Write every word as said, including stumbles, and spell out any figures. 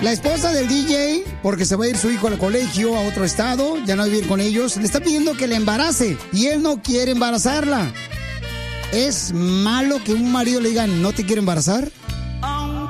La esposa del D J, porque se va a ir su hijo al colegio, a otro estado, ya no va a vivir con ellos, le está pidiendo que le embarace y él no quiere embarazarla. ¿Es malo que un marido le diga no te quiero embarazar?